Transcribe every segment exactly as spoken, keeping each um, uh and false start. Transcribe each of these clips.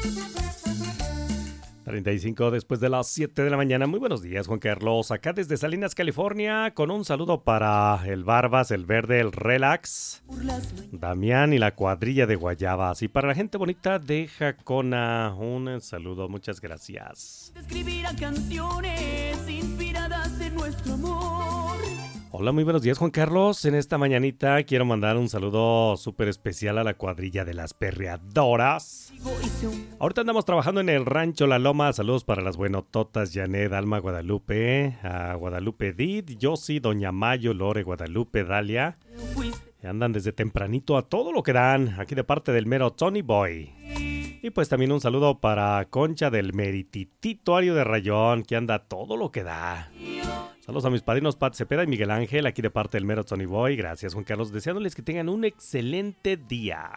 treinta y cinco después de las siete de la mañana. Muy buenos días, Juan Carlos. Acá desde Salinas, California, con un saludo para el Barbas, el Verde, el Relax, Damián y la cuadrilla de Guayabas. Y para la gente bonita de Jacona, un saludo. Muchas gracias. Escribirán canciones inspiradas en nuestro amor. Hola, muy buenos días, Juan Carlos. En esta mañanita quiero mandar un saludo súper especial a la cuadrilla de las perreadoras. Ahorita andamos trabajando en el rancho La Loma. Saludos para las buenototas Janet, Alma, Guadalupe, a Guadalupe Did, Yossi, Doña Mayo, Lore, Guadalupe, Dalia. Y andan desde tempranito a todo lo que dan, aquí de parte del mero Tony Boy. Y pues también un saludo para Concha del Merititituario de Rayón, que anda a todo lo que da. Saludos a mis padrinos Pat Cepeda y Miguel Ángel, aquí de parte del mero Tony Boy. Gracias, Juan Carlos, deseándoles que tengan un excelente día.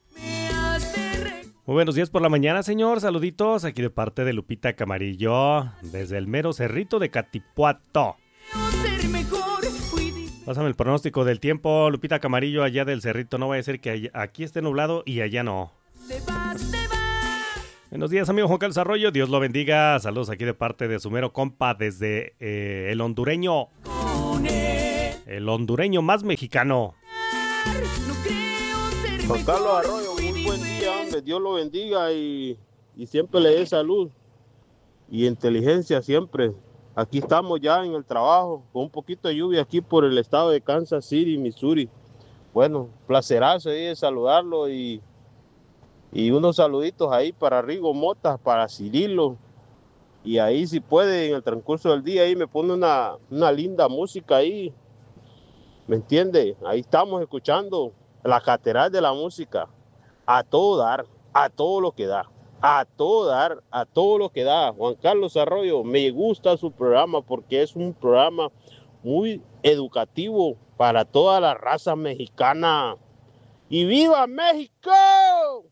Muy buenos días por la mañana, señor. Saluditos aquí de parte de Lupita Camarillo, desde el mero cerrito de Catipuato. Pásame el pronóstico del tiempo, Lupita Camarillo, allá del cerrito. No vaya a ser que aquí esté nublado y allá no. Buenos días, amigo Juan Carlos Arroyo. Dios lo bendiga. Saludos aquí de parte de su mero compa desde eh, el hondureño. El hondureño más mexicano. Juan Carlos Arroyo, muy buen día, hombre. Dios lo bendiga y, y siempre le dé salud y inteligencia siempre. Aquí estamos ya en el trabajo, con un poquito de lluvia aquí por el estado de Kansas City, Missouri. Bueno, placerazo ahí de saludarlo y, y unos saluditos ahí para Rigo Motas, para Cirilo. Y ahí si puede, en el transcurso del día, ahí me pone una, una linda música ahí. ¿Me entiende? Ahí estamos escuchando la catedral de la música. A todo dar, a todo lo que da. A todo dar, a todo lo que da. Juan Carlos Arroyo, me gusta su programa porque es un programa muy educativo para toda la raza mexicana. ¡Y viva México!